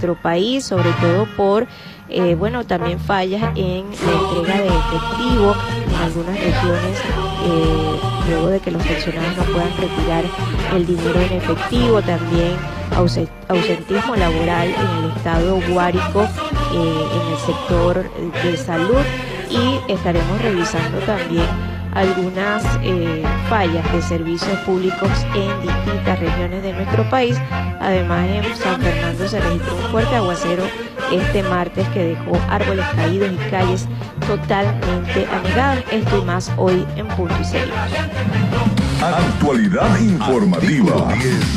nuestro país, sobre todo por bueno, también fallas en la entrega de efectivo en algunas regiones, luego de que los pensionados no puedan retirar el dinero en efectivo, también ausentismo laboral en el estado Guárico, en el sector de salud, y estaremos revisando también algunas fallas de servicios públicos en distintas regiones de nuestro país. Además, en San Fernando se registró un fuerte aguacero este martes que dejó árboles caídos y calles totalmente anegadas. Esto y más hoy en Punto y Seguimos. Actualidad informativa.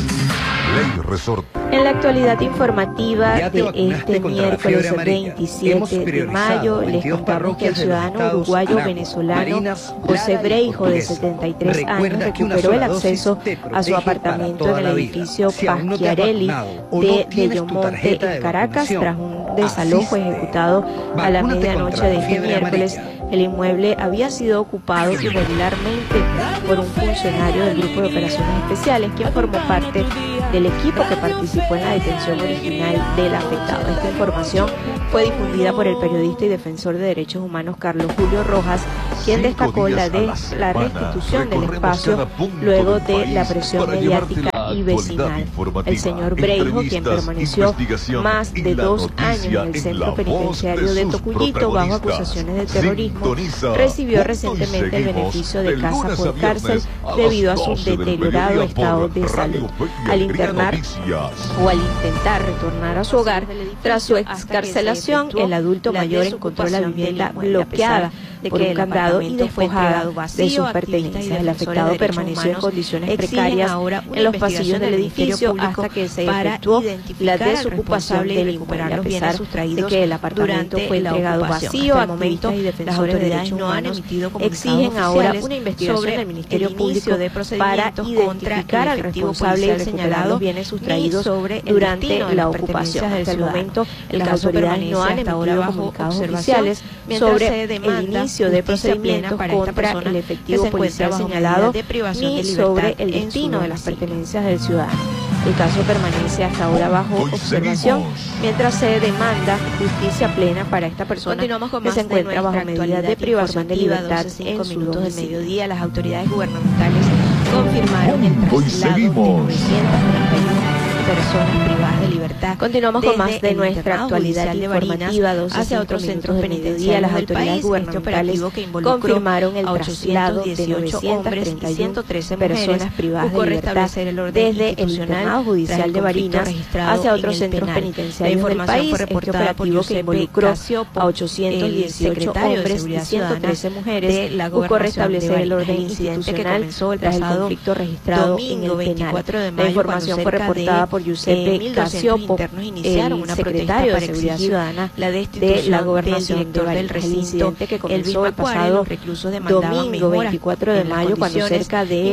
En la actualidad informativa de este miércoles 27 de mayo, les contamos que el ciudadano uruguayo-venezolano José Breijo, de 73 años, recuperó el acceso a su apartamento en el edificio Paschiarelli de Bellomonte, en Caracas, tras un desalojo ejecutado a la medianoche de este miércoles. El inmueble había sido ocupado irregularmente por un funcionario del Grupo de Operaciones Especiales, quien formó parte del equipo que participó en la detención original del afectado. Esta información fue difundida por el periodista y defensor de derechos humanos Carlos Julio Rojas, quien destacó la restitución del espacio luego de la presión mediática y vecinal. El señor Breijo, quien permaneció más de 2 años en el centro penitenciario de Tocuyito bajo acusaciones de terrorismo, recibió recientemente el beneficio de casa por cárcel debido a su deteriorado estado de salud. Al internar o al intentar retornar a su hogar tras su excarcelación, el adulto mayor encontró la vivienda bloqueada por un candado y despojada de sus pertenencias. El afectado permaneció en condiciones precarias en los pasillos del edificio hasta que se efectuó la desocupación del inmueble. A pesar de que el apartamento fue entregado vacío, activistas y defensores de derechos humanos exigen ahora una investigación del Ministerio Público para identificar al responsable y recuperar los bienes sustraídos durante la ocupación. Hasta el momento, las autoridades no han emitido comunicados oficiales sobre el inicio de procedimientos contra el efectivo policial señalado ni sobre el destino de las pertenencias del ciudadano. El caso permanece hasta ahora bajo observación mientras se demanda justicia plena para esta persona que se encuentra bajo medidas de privación de libertad en su domicilio. Del mediodía, las autoridades gubernamentales confirmaron el traslado de 931 personas privadas de libertad. Continuamos con más de nuestra actualidad informativa hacia otros centros penitenciarios. Las autoridades gubernamentales confirmaron el traslado de 931 personas privadas de libertad desde el internado judicial de Barinas hacia otros centros penitenciarios del país. Este operativo que involucró a 818 hombres y 113 mujeres buscó restablecer el orden institucional tras el conflicto registrado en el penal. La información fue reportada por Giuseppe Casiopo, el secretario de Seguridad Ciudadana de la Gobernación de Barinas. El incidente que comenzó el pasado domingo 24 de mayo, cuando cerca de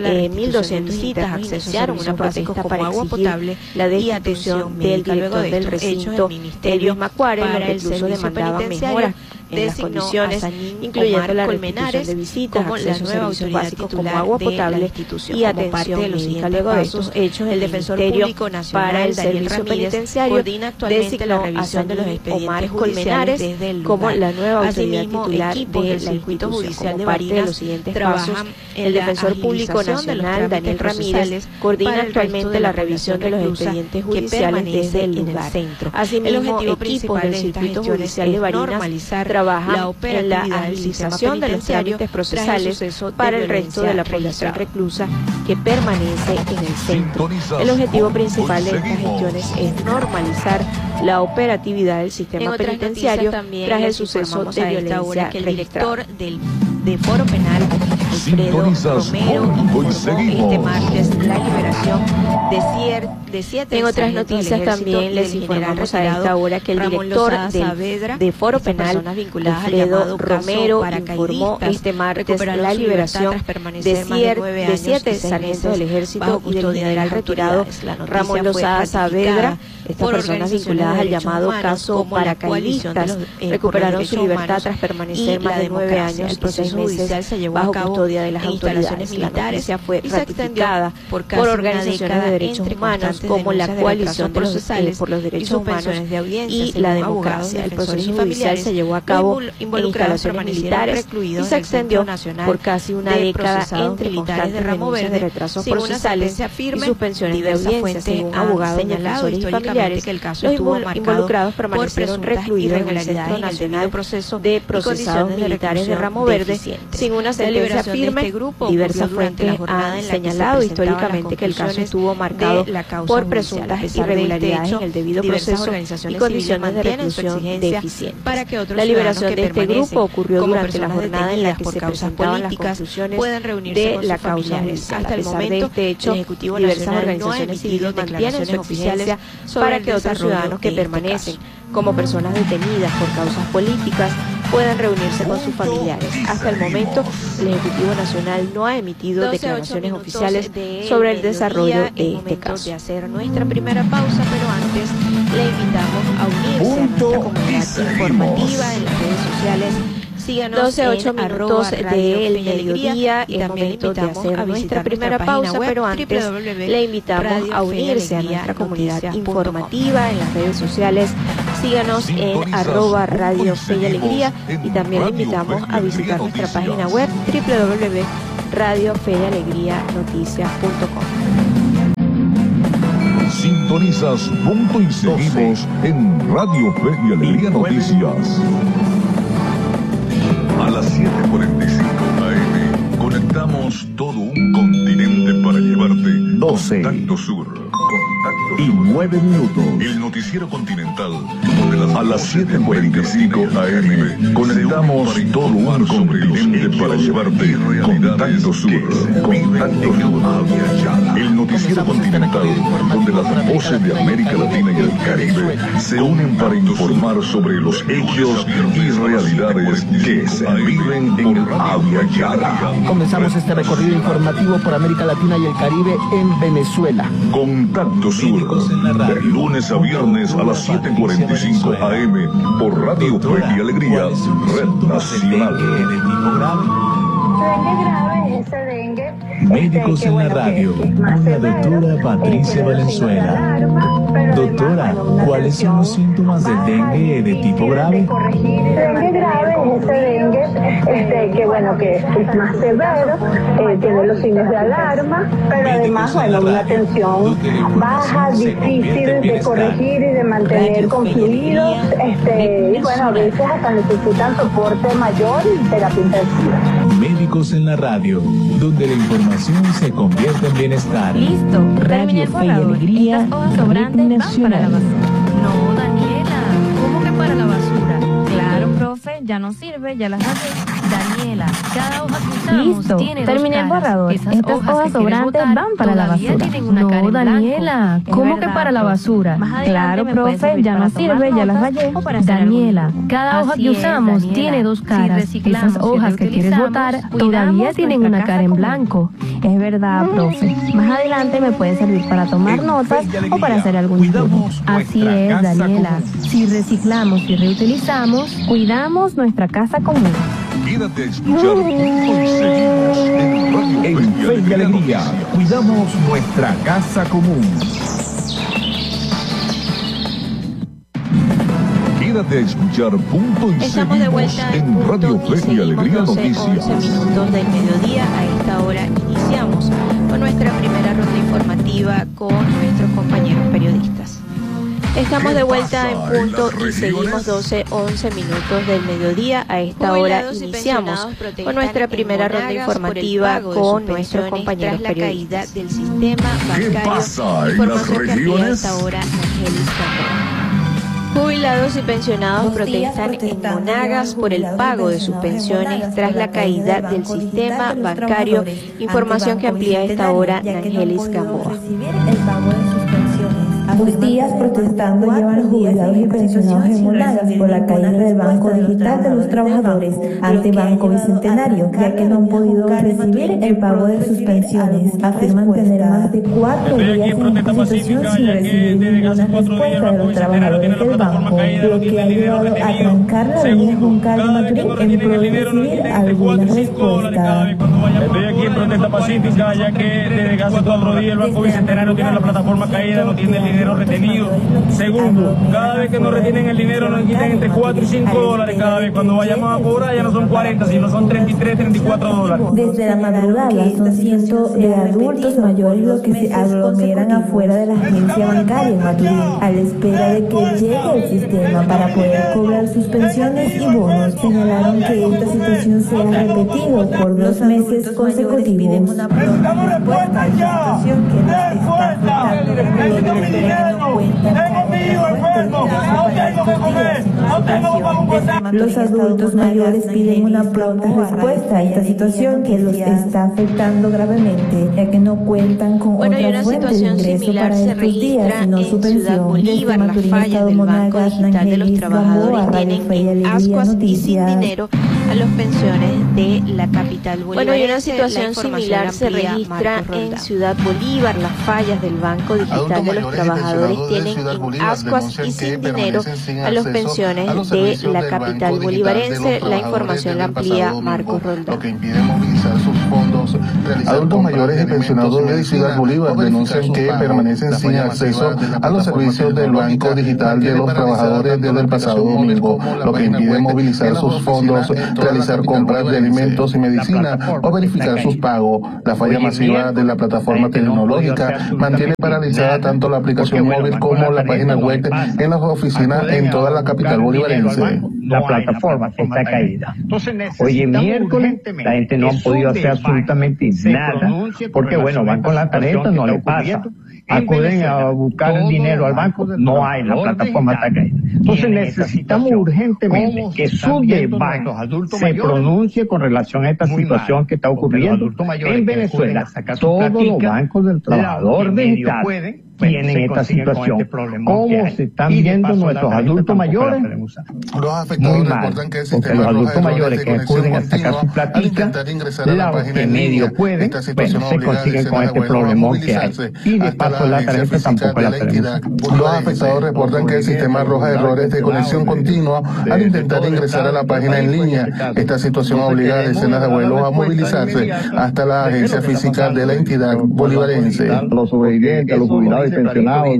1.200 internos iniciaron una protesta para exigir la destitución del director del recinto, Elvis Macuare, lo que incluso demandaban mejoras en las condiciones, incluyendo la restitución de visitas, acceso a servicios básicos como agua potable y atención médica. Luego de estos hechos, el Defensor Público para el Servicio Penitenciario designó a Sanín Omar Colmenares como la nueva autoridad titular de la institución. Como parte de los siguientes pasos, el Defensor Público Nacional, Daniel Ramírez, coordina actualmente la revisión de los expedientes judiciales desde el lugar. Asimismo, equipos del Circuito Judicial de Barinas trabaja en la agilización de los trámites procesales para el resto de la población reclusa que permanece en el centro. El objetivo principal de estas gestiones es normalizar la operatividad del sistema penitenciario tras el suceso de violencia registrado. De Foro Penal, Alfredo Romero, informó este martes la liberación de 7 En otras noticias también les informamos a esta hora que el director de Foro Penal, Alfredo Romero, informó este martes la liberación de 7 sargentos del Ejército y del general retirado Ramón Lozada Saavedra. Estas personas vinculadas al llamado caso paracaidistas recuperaron su libertad tras permanecer más de 9 años y 6 meses bajo custodia custodia de las autoridades militares. La noticia fue ratificada por organizaciones de derechos humanos como la Coalición por los Derechos Humanos y la Democracia. El proceso judicial se llevó a cabo en instalaciones militares y se extendió por casi una década entre constantes denuncias de retrasos procesales y suspensiones de audiencia. Según abogados, defensores y familiares, los involucrados permanecieron recluidos en el Centro Nacional de Procesados Militares de Ramo Verde sin una sentencia firme. Diversas fuentes han señalado históricamente que el caso estuvo marcado por presuntas irregularidades en el debido proceso y condiciones de reclusión deficientes. La liberación de este grupo ocurrió durante la jornada en la que se presentaban las conclusiones de la causa judicial. Hasta el momento, de este hecho, diversas organizaciones civiles mantienen su existencia para que otros ciudadanos que permanecen como personas detenidas por causas políticas puedan reunirse con sus familiares. Hasta el momento, el Ejecutivo Nacional no ha emitido declaraciones oficiales sobre el desarrollo de este caso. De hacer nuestra primera pausa, pero antes le invitamos a unirse a nuestra comunidad informativa en las redes sociales. Síganos 12:08 minutos del mediodía y también le invitamos a nuestra primera pausa, pero antes le invitamos a unirse a nuestra comunidad informativa en las redes sociales. Síganos en @Radio Fe y Alegría y también le invitamos a visitar nuestra página web www.radiofeyalegrianoticias.com. Sintonizas punto y seguimos en Radio Fe y Alegría Noticias. A las 7:45 AM conectamos todo un continente para llevarte 12 Contacto Sur. y 9 minutos. El noticiero continental. A las 7:45 AM conectamos todo un continente para llevarte Contacto Sur. Contacto Sur. El noticiero continental, donde las voces de América Latina y el Caribe se unen para informar sobre los hechos y realidades que se viven en Avia Yala. Comenzamos este recorrido informativo por América Latina y el Caribe en Venezuela. Contacto Sur, de lunes a viernes a las 7:45 AM por Radio Fe y Alegría, Red Nacional. Médicos en la radio, con la doctora Patricia Valenzuela. Doctora, ¿cuáles son los síntomas del dengue de tipo grave? Dengue grave es ese dengue que bueno, que es más severo, tiene los signos de alarma, pero además, bueno, una tensión baja, difícil de corregir y de mantener con fluidos, y bueno, a veces hasta necesitan soporte mayor y terapia intensiva. Médicos en la radio, donde la información se convierte en bienestar. Listo, Radio Fe y Alegría, estas hojas sobrantes van para la basura. No, Daniela, ¿cómo que para la basura? Claro, profe, ya no sirve, ya las rayé. Daniela, cada hoja que usamos Listo, tiene terminé el dos caras. borrador. Esas Estas hojas sobrantes van para la basura. No, Daniela, ¿cómo que para la basura? Claro, profe, ya no sirve, ya las rayé. Daniela, cada hoja que usamos tiene dos caras. Esas hojas que quieres botar todavía tienen una cara en blanco. Es verdad, profe. Más adelante me puede servir para tomar notas o para hacer algún dibujo. Así es, Daniela. Si reciclamos y reutilizamos, Cuidamos nuestra casa común. Quédate a escuchar y seguimos en En Fe y Alegría, cuidamos nuestra casa común. Quédate a escuchar punto y Estamos de vuelta seguimos en Radio punto y Fe y Alegría seguimos 11 Noticias. minutos del mediodía. A esta hora iniciamos con nuestra primera ronda informativa con nuestros compañeros periodistas. Estamos de vuelta en punto y seguimos 11 minutos del mediodía. A esta hora iniciamos con nuestra primera ronda informativa con nuestros compañeros periodistas. Del sistema ¿Qué pasa en las regiones? Jubilados y pensionados protestan en Monagas por el pago de sus pensiones tras la caída del sistema bancario. Información que amplía a esta hora Nangelis Gamboa. 2 días protestando llevan los jubilados y pensionados en Monagas por la caída del Banco Digital de los Trabajadores ante Banco Bicentenario, ya que no han podido recibir el pago de sus pensiones. Afirman tener más de 4 días en esta situación sin recibir ninguna respuesta de los trabajadores del banco, lo que ha llevado a trancar la avenida Juan Carlos Maturín en pro de recibir alguna respuesta. Estoy aquí en protesta pacífica, ya que desde hace 4 días el Banco Bicentenario tiene la plataforma caída, no tiene el dinero retenido. Segundo, cada vez que nos retienen el dinero nos quitan entre 4 y 5 dólares cada vez. Cuando vayamos a cobrar ya no son 40, sino son 33, 34 dólares. Desde la madrugada son cientos de adultos mayores los que se aglomeran afuera de la agencia bancaria en Maturín, a la espera de que llegue el sistema para poder cobrar sus pensiones y bonos. Señalaron que esta situación se ha repetido por 2 meses consecutivos. ¡Necesitamos respuesta ya! ¡Respuesta! ¡Necesito mi dinero! ¡Tengo mi hijo enfermo! ¡No tengo que comer! ¡No tengo para un paseo! Los adultos mayores piden una pronta respuesta a esta situación que los está afectando gravemente, ya que no cuentan con otra fuente de ingreso para estos días, sino su pensión. Bolívar, las fallas del Banco Digital de los Trabajadores tienen en ascuas y sin dinero a las pensiones de la capital boliviana. Bueno, y una situación similar se registra en Ciudad Bolívar. Las fallas del Banco Digital de los Trabajadores tienen en ascuas y sin dinero a las pensiones de la capital bolivarense. La información la amplía Marcos Roldán. Adultos mayores y pensionados de Ciudad Bolívar denuncian que permanecen sin acceso a los servicios del Banco Digital de los Trabajadores desde el pasado domingo, lo que impide movilizar sus fondos, realizar compras de alimentos y medicina o verificar sus pagos. La falla masiva de la plataforma tecnológica mantiene paralizada tanto la aplicación móvil como la página web en las oficinas en toda la capital bolivarense. La plataforma está caída. Hoy es miércoles, la gente no ha podido hacer absolutamente nada, porque bueno, van con la tarjeta, no le pasa. Acuden a buscar el dinero al banco, no hay, la plataforma está caída. Entonces necesitamos urgentemente que Sudebank se pronuncie con relación a esta situación que está ocurriendo en Venezuela. Todos los bancos del trabajador digital tienen esta situación. ¿Cómo se están viendo nuestros adultos mayores? Los afectados reportan que el sistema los adultos mayores que acuden a sacar su platica, los que medio pueden, bueno, se consiguen con este problemón que hay. Y de paso la tarjeta tampoco la tenemos. Los afectados reportan que el sistema arroja errores de conexión continua al intentar ingresar a la página en línea. Esta situación obliga a decenas de abuelos a movilizarse hasta la agencia física de la entidad bolivarense. Los sobrevivientes, los jubilados y pensionados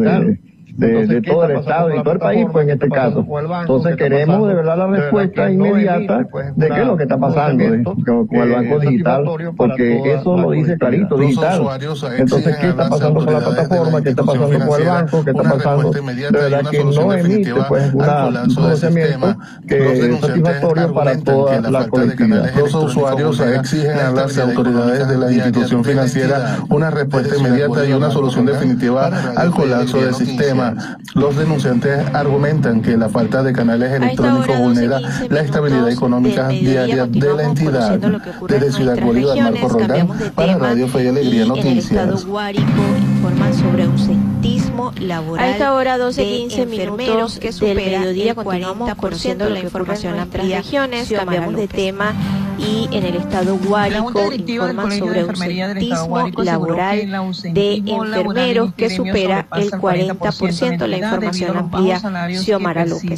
de todo el estado y todo el país, pues en este caso. Entonces queremos de verdad la respuesta inmediata de qué es lo que está pasando con el Banco Digital, porque eso lo dice clarito, digital. Entonces, ¿qué está pasando con la plataforma? ¿Qué está pasando con el banco? ¿Qué está pasando? De verdad que no emite pues un procedimiento que es satisfactorio para toda la colectividad. Los usuarios exigen a las autoridades de la institución financiera una respuesta inmediata y una solución definitiva al colapso del sistema. Los denunciantes argumentan que la falta de canales electrónicos vulnera la estabilidad económica diaria de la entidad. Desde Ciudad Bolívar, Marcos Roldán, para Radio Fe y Alegría Noticias. En el estado Guárico informan sobre ausentismo laboral. A esta hora 12:15 minutos del mediodía continuamos conociendo la información en otras regiones. Cambiamos de tema y en el estado Guárico informan sobre ausentismo laboral de enfermeros que supera el 40%. La información amplía Xiomara López.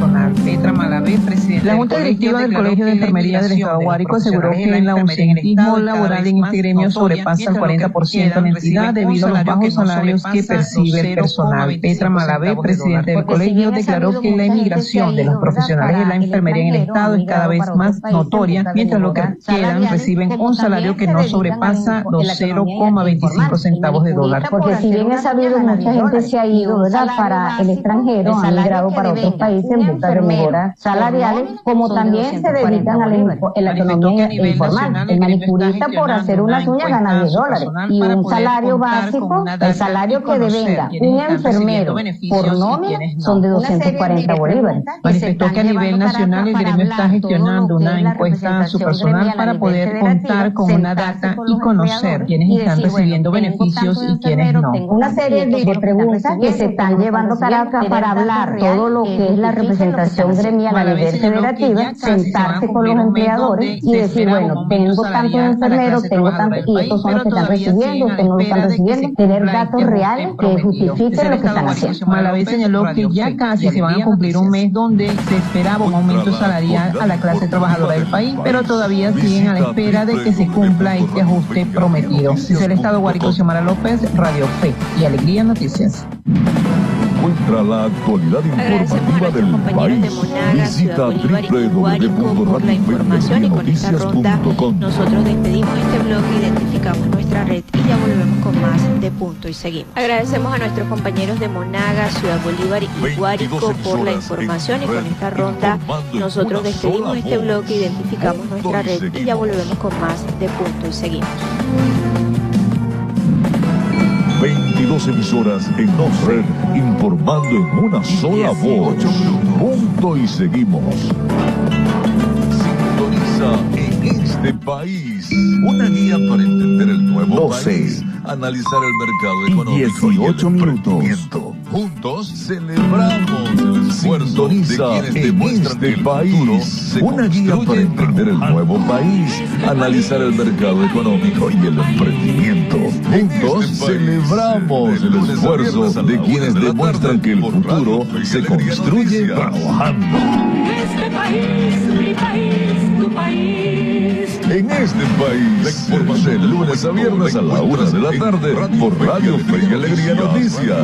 La Junta Directiva del Colegio de Enfermería del Estado Guárico aseguró que el ausentismo laboral en este gremio sobrepasa el 40% en la entidad debido a los bajos salarios que percibe el personal. Petra Malavé, presidente del colegio, declaró que la emigración de los profesionales de la enfermería en el Estado es cada vez más notoria, mientras los que quedan reciben un salario que no sobrepasa los 0,25 centavos de dólar. Porque si bien es sabido, mucha gente se ha ido, ¿verdad?, para el extranjero, han migrado para otros países en busca de mejoras salariales, como también se dedican a la economía informal. El manicurista por hacer unas uñas gana $10 y un salario básico, el salario que devenga un enfermero por nómina son de 240 bolívares. Manifestó que a nivel nacional el gremio está gestionando una encuesta su personal para poder contar con una data y conocer quiénes están recibiendo beneficios y quiénes no. Una serie de preguntas que se están llevando para hablar todo lo que es la representación gremial a nivel federativa, sentarse con los empleadores y decir, bueno, tengo tantos enfermeros, tengo tantos, y estos son los que están recibiendo, ustedes no lo están recibiendo, tener datos reales que justifiquen lo que están haciendo. Malavé señaló que ya casi se van a cumplir un mes donde se esperaba un aumento salarial a la clase trabajadora del país, pero todavía siguen a la espera de que se cumpla este ajuste prometido. Desde el Estado Guárico, Xiomara López, Radio Fe y Alegría Noticias. Encuentra la actualidad informativa del país. Visita www.radiofenoticias.com. Nosotros despedimos este bloque, identificamos nuestra red y ya volvemos con más de Punto y Seguimos. Agradecemos a nuestros compañeros de Monaga, Ciudad Bolívar y Guárico por la información, y con esta ronda nosotros despedimos este bloque, identificamos nuestra red y ya volvemos con más de Punto y Seguimos. 22 emisoras en dos red, informando en una sola voz. Punto y Seguimos. Sintoniza en este país. Una guía para entender el nuevo país. Analizar el mercado económico y el emprendimiento. Juntos celebramos el esfuerzo de quienes demuestran que el futuro se una guía para entender el nuevo país, analizar el mercado económico y el emprendimiento. Juntos celebramos el esfuerzo de quienes demuestran que el futuro se construye trabajando. Este país, mi país, tu país. En este país, de lunes a viernes a la 1 de la tarde, por Radio Fe y Alegría Noticias.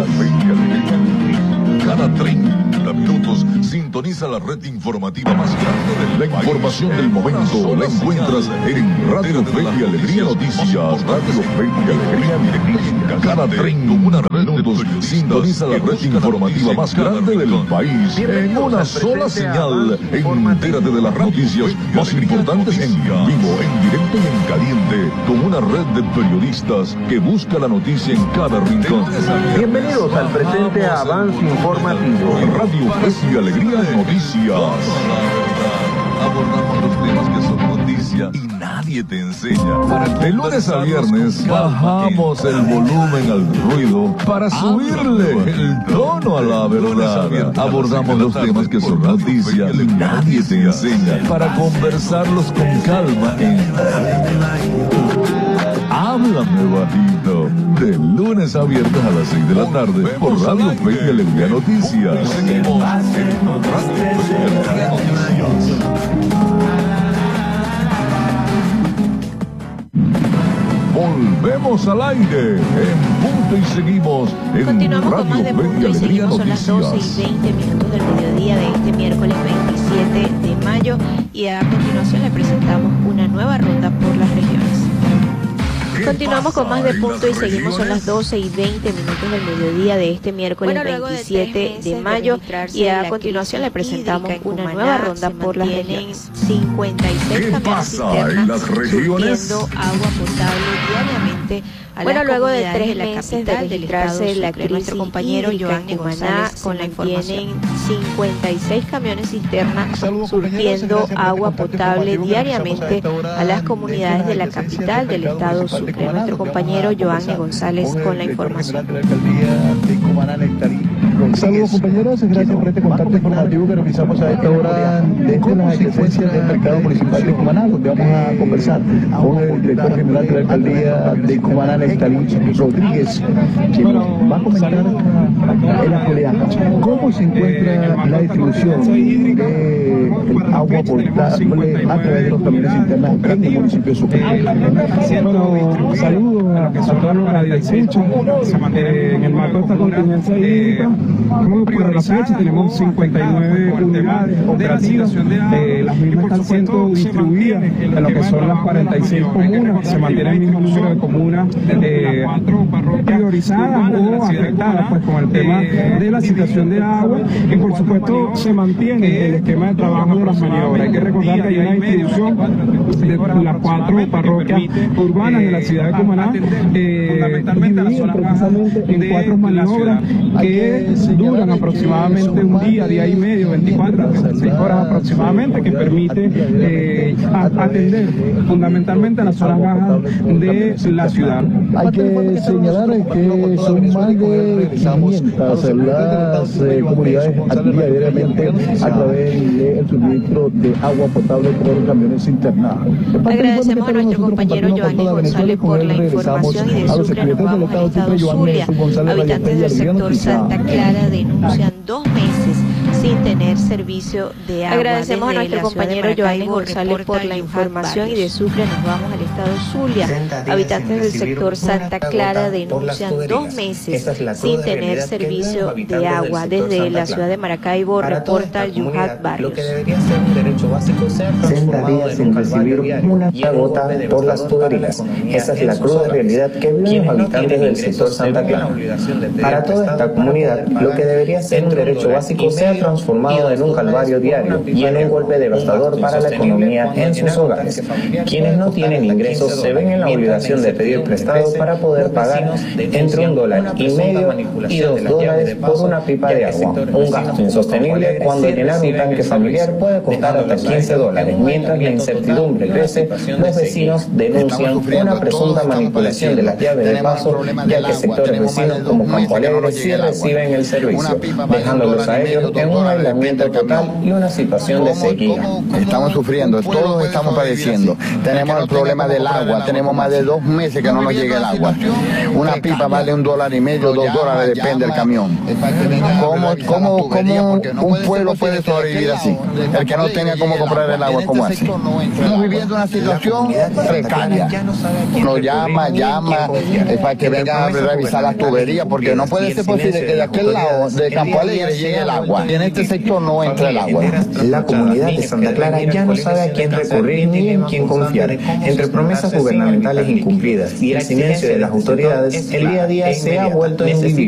Cada 30 minutos sintoniza la red informativa más grande del país. La información del momento la encuentras en Radio Fe y Alegría Noticias. Radio Fe y Alegría Noticias. Cada 30 minutos sintoniza la red informativa más grande del país. En una sola señal, entérate de las noticias más importantes en vivo, en directo y en caliente, con una red de periodistas que busca la noticia en cada rincón. Bienvenidos al presente avance informativo. Radio Fe y Alegría Noticias. Abordamos los temas que son noticia y nadie te enseña. De lunes a viernes bajamos el volumen al ruido para subirle el tono a la verdad. Abordamos los temas que son noticia y nadie te enseña para conversarlos con calma en Háblame Bajito, de lunes a viernes a las 6 de la tarde por Radio Fe y Alegría Noticias. Volvemos al aire en Punto y Seguimos en Continuamos Radio con más de Fe y Punto y Alegría Seguimos. Son las 12 y 20 minutos del mediodía de este miércoles 27 de mayo y a continuación le presentamos una nueva ronda por las regiones. Continuamos con más de Punto y Seguimos. Son las 12 y 20 minutos del mediodía de este miércoles 27 de mayo y a continuación le presentamos una nueva ronda por las regiones. 56 camiones cisternas surtiendo agua potable diariamente. Bueno, luego de 3 meses de registrarse la crisis, nuestro compañero Joanny González con la información. 56 camiones cisternas surtiendo agua potable diariamente a las comunidades de la capital del estado Sucre. Nuestro compañero Joanny González con la información. Saludos compañeros, gracias por este contacto informativo que realizamos a esta hora desde las adyacencias del mercado municipal de Cumaná, donde vamos a conversar con el director general de la alcaldía de Cumaná, Néstor Rodríguez, quien nos va a comentar en la oleaje cómo se encuentra la distribución del agua potable a través de los camiones internas en el municipio de Sucre. Bueno, saludos a todos los radioescuchas. En el marco de esta contingencia hídrica, por la fecha tenemos 59 unidades operativas. Las mismas están siendo distribuidas en lo que son las 46 comunas. Se mantiene el mismo número de comunas priorizadas o afectadas pues con el tema de la situación de agua, y por supuesto se mantiene el esquema de trabajo de las maniobras. Hay que recordar que hay una distribución de las 4 parroquias urbanas de la ciudad de Cumaná, divididas precisamente en 4 maniobras que duran aproximadamente un día y medio, 24 a 36 horas aproximadamente, que permite atender fundamentalmente a las zonas bajas de la ciudad. Hay que señalar que son más de 500 las comunidades activas diariamente a través del suministro de agua potable por camiones internados. Agradecemos a nuestro compañero Giovanni González por la información y de Sucre nos vamos al estado Zulia. Habitantes del sector Santa Clara denuncian 2 meses sin tener servicio de agua. Agradecemos a nuestro compañero Giovanni González por la información y de Sucre nos vamos al estado Zulia. Habitantes del sector Santa Clara denuncian 2 meses sin tener servicio de agua. Desde la ciudad de Maracaibo reporta Yuhat Barrios. Lo que debería ser un derecho básico sea 60 días sin recibir una gota por las tuberías. Esa es la cruda realidad que viven los habitantes del sector Santa Clara. Para toda esta comunidad, lo que debería ser un derecho básico sea transformado en un calvario diario y en un golpe devastador para la economía en sus hogares. Quienes no tienen ingresos se ven en la obligación de pedir prestado para poder pagar entre $1,5 y $2 por una pipa de agua, un gasto insostenible cuando llenar un tanque familiar puede costar hasta $15. Mientras la incertidumbre crece, los vecinos denuncian una presunta manipulación de las llaves de paso, ya que sectores vecinos como Campo Alegre sí reciben el servicio, dejándolos a ellos en un aislamiento total y una situación de sequía. Estamos sufriendo, todos estamos padeciendo. Tenemos el problema del agua, tenemos más de 2 meses que no nos llega el agua. Una pipa vale $1,5, $2, depende del camión. ¿Cómo un pueblo puede sobrevivir así? El que no tenga cómo comprar el agua, ¿cómo hace? Estamos viviendo una situación precaria. Nos llama para que vengan a revisar las tuberías, porque no puede ser posible que de aquel lado de Campo Alegre llegue el agua y en este sector no entra el agua. La comunidad de Santa Clara ya no sabe a quién recurrir ni en quién confiar. Entre promesas gubernamentales incumplidas y el silencio de las autoridades, el día a día se ha vuelto indivisible.